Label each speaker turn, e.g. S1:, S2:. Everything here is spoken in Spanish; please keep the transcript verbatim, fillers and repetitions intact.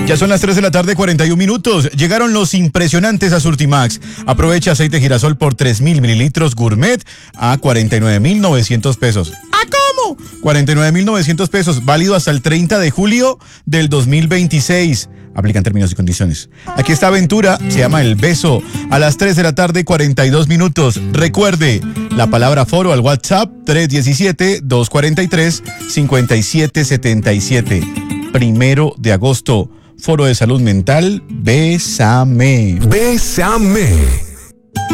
S1: Ya son las tres de la tarde, cuarenta y un minutos. Llegaron los impresionantes a Surtimax. Aprovecha aceite girasol por tres mil mililitros gourmet a cuarenta y nueve mil novecientos pesos. ¿A cómo? cuarenta y nueve mil novecientos pesos, válido hasta el treinta de julio del dos mil veintiséis. Aplican términos y condiciones. Aquí está Aventura, se llama El Beso. A las tres de la tarde, cuarenta y dos minutos. Recuerde, la palabra foro al WhatsApp tres uno siete, dos cuatro tres, cinco siete siete siete. Primero de agosto, Foro de Salud Mental, Bésame.
S2: Bésame.